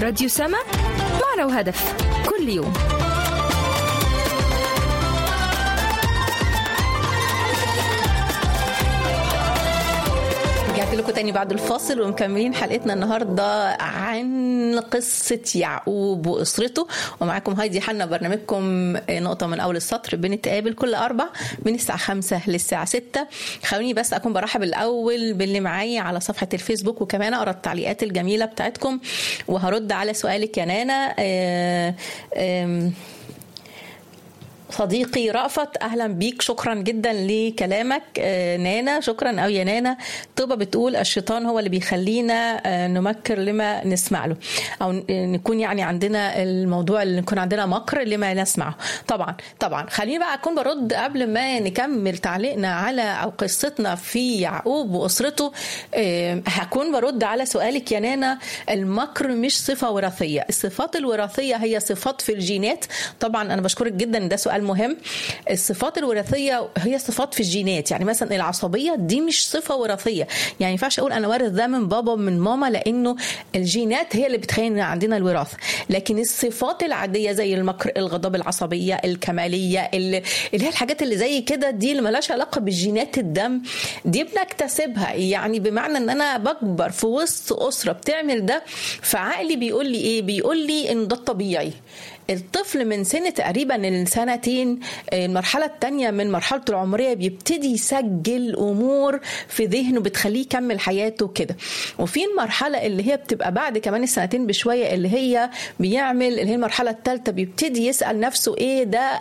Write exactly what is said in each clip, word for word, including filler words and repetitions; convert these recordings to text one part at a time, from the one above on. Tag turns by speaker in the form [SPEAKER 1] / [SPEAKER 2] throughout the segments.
[SPEAKER 1] راديو سما، معنا وهدف كل يوم.
[SPEAKER 2] رجعت لكم تاني بعد الفاصل ومكملين حلقتنا النهارده عن قصة يعقوب وأسرته، ومعاكم هايدي حنا، برنامجكم نقطة من أول السطر. بنتقابل كل أربع من الساعة خمسة للساعة ستة. خلوني بس أكون برحب الأول باللي معايا على صفحة الفيسبوك، وكمان أقرأ التعليقات الجميلة بتاعتكم وهرد على سؤالك يا نانا. آه آه صديقي رأفت، أهلا بيك، شكرا جدا لكلامك. آه نانا، شكرا. أو يا نانا طوبة بتقول الشيطان هو اللي بيخلينا آه نمكر لما نسمع له، أو نكون يعني عندنا الموضوع اللي نكون عندنا مكر لما نسمعه. طبعا طبعا خليني بقى أكون برد قبل ما نكمل تعليقنا على أو قصتنا في يعقوب وأسرته. آه هكون برد على سؤالك يا نانا. المكر مش صفة وراثية، الصفات الوراثية هي صفات في الجينات. طبعا أنا بشكرك جدا، ده سؤال مهم. الصفات الوراثيه هي صفات في الجينات، يعني مثلا العصبيه دي مش صفه وراثيه، يعني ما ينفعش اقول انا وارث ده من بابا من ماما، لانه الجينات هي اللي بتخلينا عندنا الوراثه. لكن الصفات العاديه زي المكر، الغضب، العصبيه، الكماليه، اللي هي الحاجات اللي زي كده، دي اللي مالهاش علاقه بالجينات الدم، دي بنكتسبها. يعني بمعنى ان انا بكبر في وسط اسره بتعمل ده، فعقلي بيقول لي ايه؟ بيقول لي ان ده الطبيعي. الطفل من سنة تقريبا السنتين، المرحلة الثانية من مرحلة العمرية، بيبتدي يسجل أمور في ذهنه بتخليه يكمل حياته كده. وفي المرحلة اللي هي بتبقى بعد كمان السنتين بشوية، اللي هي بيعمل اللي هي المرحلة الثالثة، بيبتدي يسأل نفسه ايه ده،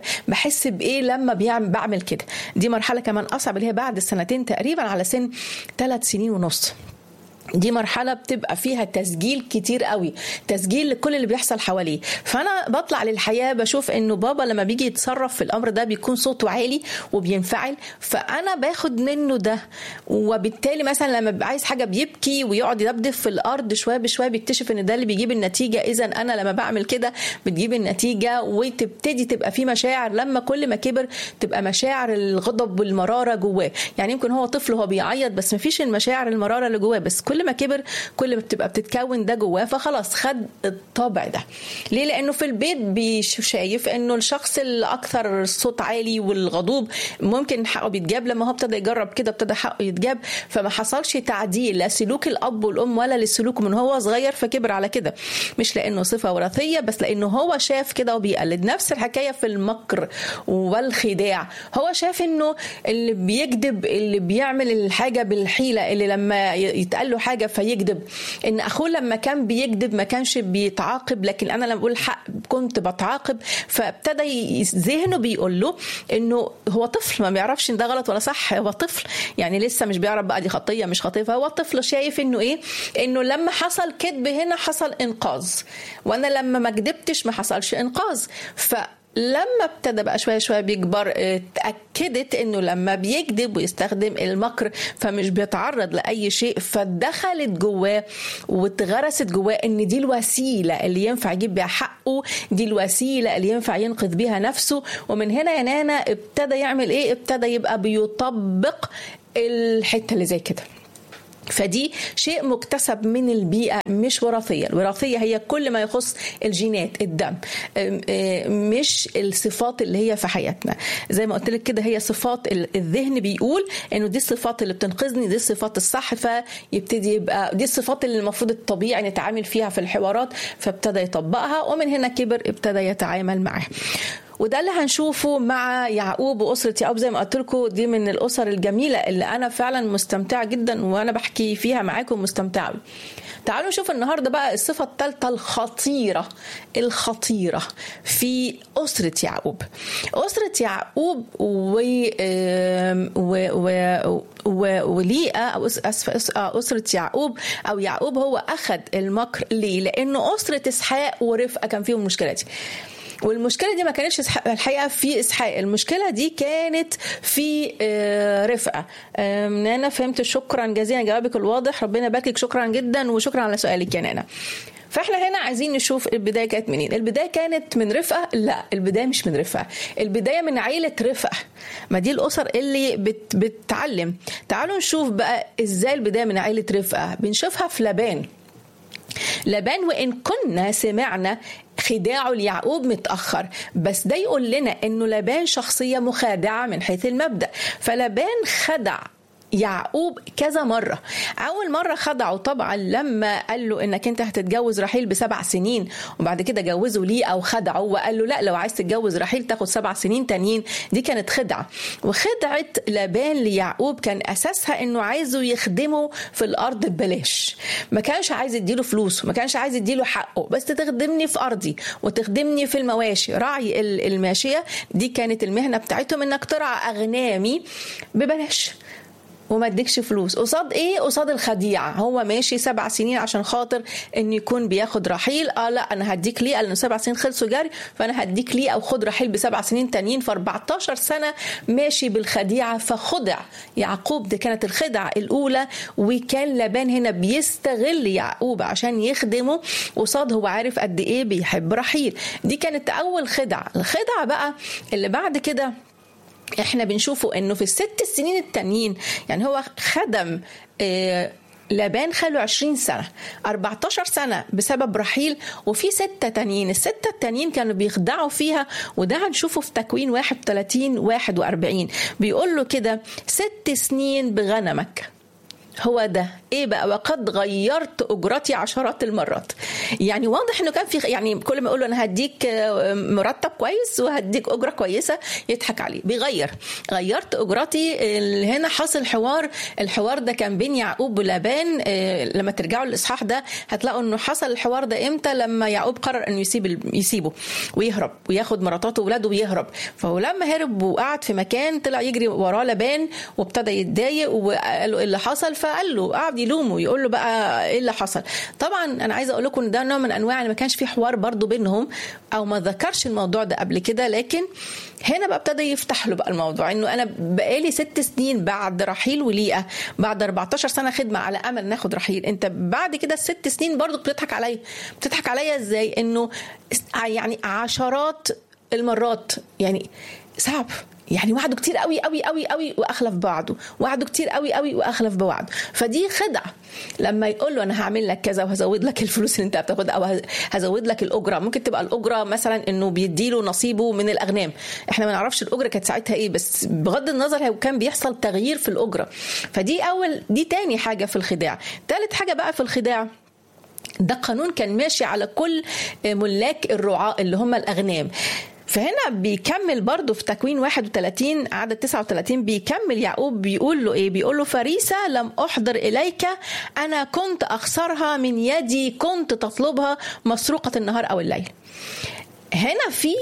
[SPEAKER 2] بحس بايه لما بيعمل بعمل كده. دي مرحلة كمان أصعب، اللي هي بعد السنتين تقريبا على سن ثلاث سنين ونص. دي مرحلة بتبقى فيها تسجيل كتير قوي، تسجيل لكل اللي بيحصل حواليه. فأنا بطلع للحياة بشوف إنه بابا لما بيجي يتصرف في الأمر ده بيكون صوته عالي وبينفعل، فأنا باخد منه ده. وبالتالي مثلا لما بيبقى عايز حاجة بيبكي ويقعد يدبدب في الأرض شوية بشوية، بيكتشف إن ده اللي بيجيب النتيجة. إذا أنا لما بعمل كده بتجيب النتيجة، وتبتدي تبقى في مشاعر. لما كل ما كبر تبقى مشاعر الغضب والمرارة جواه. يعني يمكن هو طفل هو بيعيط بس مفيش المشاعر المرارة اللي جواه، بس كل ما كبر كل ما بتبقى بتتكون ده جواه، فخلاص خد الطبع ده. ليه؟ لانه في البيت بيشايف انه الشخص الاكثر الصوت عالي والغضوب ممكن حقه بيتجاب. لما هو ابتدى يجرب كده ابتدى حقه يتجاب، فما حصلش تعديل لا سلوك الاب والام ولا للسلوك من هو صغير، فكبر على كده. مش لانه صفه وراثيه، بس لانه هو شاف كده وبيقلد. نفس الحكايه في المكر والخداع. هو شاف انه اللي بيكذب، اللي بيعمل الحاجه بالحيله، اللي لما يتقال له حاجه فيكذب. ان اخوه لما كان بيكذب ما كانش بيتعاقب، لكن انا لما بقول الحق كنت بتعاقب. فابتدى ذهنه بيقول له انه هو طفل ما بيعرفش ان ده غلط ولا صح، هو طفل يعني لسه مش بيعرف بقى دي خطيه مش خطيه. فهو طفل شايف انه ايه؟ انه لما حصل كذب هنا حصل انقاذ، وانا لما ما كذبتش ما حصلش انقاذ. ف لما ابتدى بقى شوية شوية بيكبر، اتأكدت انه لما بيكذب ويستخدم المكر فمش بيتعرض لأي شيء، فدخلت جواه واتغرست جواه ان دي الوسيلة اللي ينفع يجيب بيها حقه، دي الوسيلة اللي ينفع ينقذ بيها نفسه. ومن هنا يا نانا ابتدى يعمل ايه؟ ابتدى يبقى بيطبق الحتة اللي زي كده. فدي شيء مكتسب من البيئة مش وراثية. الوراثية هي كل ما يخص الجينات الدم، مش الصفات اللي هي في حياتنا. زي ما قلت لك كده، هي صفات الذهن بيقول انه دي الصفات اللي بتنقذني، دي الصفات الصح، فيبتدي يبقى دي الصفات اللي المفروض الطبيعي نتعامل فيها في الحوارات، فابتدى يطبقها. ومن هنا كبر ابتدى يتعامل معها. وده اللي هنشوفه مع يعقوب وأسرة يعقوب. زي ما قلت لكم دي من الأسر الجميلة اللي أنا فعلا مستمتعة جدا وأنا بحكي فيها معاكم مستمتعة. تعالوا نشوف النهاردة بقى الصفة الثالثة الخطيرة الخطيرة في أسرة يعقوب. أسرة يعقوب و و و وليئة أو أسرة يعقوب أو يعقوب هو أخذ المكر. ليه؟ لأنه أسرة إسحاق ورفقة كان فيهم المشكلة دي. والمشكلة دي ما كانتش الحقيقة في إسحاق، المشكلة دي كانت في رفقة. نانا فهمت، شكرا جزيلا جوابك الواضح، ربنا يباركك، شكرا جدا وشكرا على سؤالك يا نانا. فاحنا هنا عايزين نشوف البداية كانت منين. البداية كانت من رفقة؟ لا، البداية مش من رفقة، البداية من عيلة رفقة. ما دي الأسر اللي بت بتتعلم. تعالوا نشوف بقى ازاي البداية من عيلة رفقة. بنشوفها في لابان. لبان وإن كنا سمعنا خداعه ليعقوب متأخر، بس ده يقول لنا إنه لبان شخصية مخادعة من حيث المبدأ. فلبان خدع يعقوب كذا مرة. أول مرة خدعه طبعا لما قال له إنك أنت هتتجوز رحيل بسبع سنين، وبعد كده جوزه ليه أو خدعه وقال له لا، لو عايز تتجوز رحيل تاخد سبع سنين تانيين. دي كانت خدعة. وخدعة لبان ليعقوب كان أساسها إنه عايزه يخدمه في الأرض ببلاش، ما كانش عايز يديله فلوس، ما كانش عايز يديله حقه، بس تخدمني في أرضي وتخدمني في المواشي. راعي الماشية دي كانت المهنة بتاعتهم، إنك ترعى أغنامي ببلاش وما اديكش فلوس. قصاد ايه؟ قصاد الخديعه. هو ماشي سبع سنين عشان خاطر ان يكون بياخد رحيل. اه لا انا هديك ليه؟ قال له سبع سنين خلصوا جاري، فانا هديك ليه او خد رحيل بسبع سنين تانيين. في أربعتاشر سنه ماشي بالخديعه، فخدع يعقوب. دي كانت الخدعه الاولى. وكان لبان هنا بيستغل يعقوب عشان يخدمه، قصاد هو عارف قد ايه بيحب رحيل. دي كانت اول خدعه. الخدعه بقى اللي بعد كده احنا بنشوفه انه في الست سنين التانيين، يعني هو خدم اه لبان خلوا عشرين سنة، أربعتاشر سنة بسبب رحيل، وفي ستة تانيين. الستة التانيين كانوا بيخدعوا فيها، وده هنشوفه في تكوين واحد وثلاثين واحد وأربعين. بيقول له كده ست سنين بغنمك. هو ده ايه بقى؟ وقد غيرت اجرتي عشرات المرات. يعني واضح انه كان في، يعني كل ما يقول له انا هديك مرتب كويس وهديك اجره كويسه يضحك عليه. بيغير غيرت اجرتي. هنا حصل حوار. الحوار ده كان بين يعقوب ولبان. لما ترجعوا الاصحاح ده هتلاقوا انه حصل الحوار ده امتى؟ لما يعقوب قرر انه يسيب يسيبه ويهرب وياخد مراته واولاده ويهرب. فهو لما هرب وقعد في مكان طلع يجري وراه لبان وابتدى يتضايق وقال له ايه اللي حصل. فقال له، قعد يلومه يقول له بقى ايه اللي حصل. طبعا انا عايزه اقول لكم ان ده نوع من انواع اللي ما كانش في حوار برضو بينهم، او ما ذكرش الموضوع ده قبل كده. لكن هنا بقى ابتدى يفتح له بقى الموضوع، انه انا بقالي ست سنين بعد رحيل وليئة، بعد أربعتاشر سنه خدمه على امل ناخد رحيل، انت بعد كده الست سنين برضو بتضحك عليا. بتضحك عليا ازاي؟ انه يعني عشرات المرات. يعني صعب، يعني وعده كتير قوي قوي قوي قوي واخلف بعضه، وعده كتير قوي قوي واخلف بوعده. فدي خدعه. لما يقول له انا هعمل لك كذا وهزود لك الفلوس اللي انت بتاخدها، او هزود لك الاجره. ممكن تبقى الاجره مثلا انه بيديله نصيبه من الاغنام، احنا ما نعرفش الاجره كانت ساعتها ايه، بس بغض النظر كان بيحصل تغيير في الاجره. فدي اول، دي تاني حاجه في الخداع. ثالث حاجه بقى في الخداع، ده قانون كان ماشي على كل ملاك الرعاة اللي هم الاغنام. فهنا بيكمل برضو في تكوين واحد وثلاثين عدد تسعة وثلاثين، بيكمل يعقوب بيقول له ايه؟ بيقول له فريسة لم احضر اليك، انا كنت اخسرها من يدي، كنت تطلبها مسروقة النهار او الليل. هنا في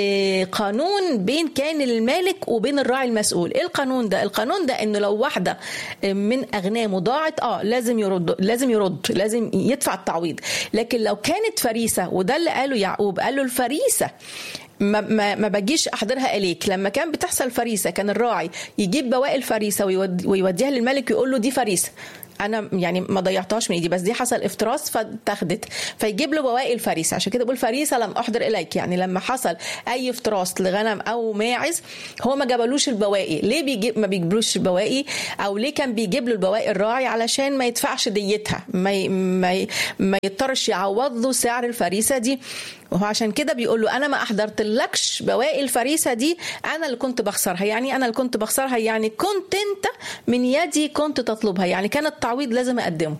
[SPEAKER 2] قانون بين كان المالك وبين الراعي المسؤول. ايه القانون ده؟ القانون ده انه لو واحده من اغنامه ضاعت اه لازم يرد، لازم يرد لازم يدفع التعويض. لكن لو كانت فريسه، وده اللي قاله يعقوب، قال له الفريسه ما, ما, ما بجيش احضرها اليك. لما كان بتحصل فريسه كان الراعي يجيب بواقي الفريسه ويوديها للملك ويقول له دي فريسه، انا يعني ما ضيعتهاش من ايدي، بس دي حصل افتراس فتاخدت، فيجيب له بواقي الفريسه. عشان كده بقول فريسه لم احضر اليك، يعني لما حصل اي افتراس لغنم او ماعز هو ما جابلوش البواقي. ليه بيجيب ما بيجيبلوش البواقي؟ او ليه كان بيجيب له البواقي الراعي؟ علشان ما يدفعش ديتها، ما ما ما يضطرش يعوض له سعر الفريسه دي. وهو عشان كده بيقول له انا ما احضرتلكش بواقي الفريسه دي، انا اللي كنت بخسرها. يعني انا اللي كنت بخسرها، يعني كنت انت من يدي كنت تطلبها، يعني كان التعويض لازم اقدمه.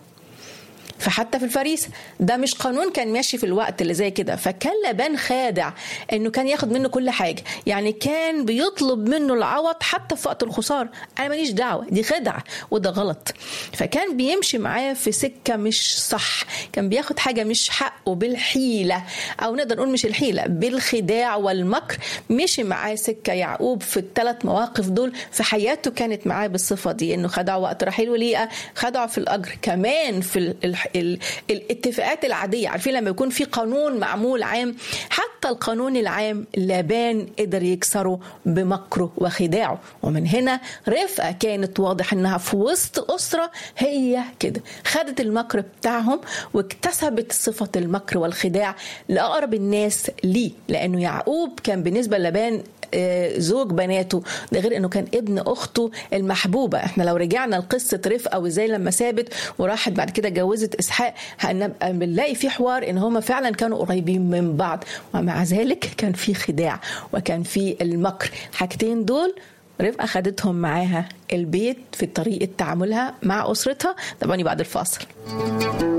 [SPEAKER 2] فحتى في الفريسة ده مش قانون كان ماشي في الوقت اللي زي كده. فكان لبان خادع انه كان ياخد منه كل حاجة، يعني كان بيطلب منه العوض حتى في وقت الخسارة. انا ماليش دعوة، دي خدعة وده غلط. فكان بيمشي معاه في سكة مش صح، كان بياخد حاجة مش حقه بالحيلة، او نقدر نقول مش الحيلة، بالخداع والمكر. مشي معاه سكة يعقوب في الثلاث مواقف دول في حياته، كانت معاه بالصفة دي، انه خدعه وقت رحيل وليئة، خدعه في الاجر، كمان في الح... الاتفاقات العادية. عارفين لما يكون في قانون معمول عام، حتى القانون العام لبان قدر يكسره بمكره وخداعه. ومن هنا رفقة كانت واضح انها في وسط أسرة هي كده خدت المكر بتاعهم واكتسبت صفة المكر والخداع لأقرب الناس ليه، لأنه يعقوب كان بالنسبة للبان زوج بناته، ده غير انه كان ابن اخته المحبوبه. احنا لو رجعنا لقصه رفقه وازاي لما سابت وراحت بعد كده جوزت اسحاق بنلاقي في حوار ان هما فعلا كانوا قريبين من بعض، ومع ذلك كان في خداع وكان في المكر. حاجتين دول رفقه خدتهم معاها البيت في طريقه تعاملها مع اسرتها. طبعا بعد الفاصل.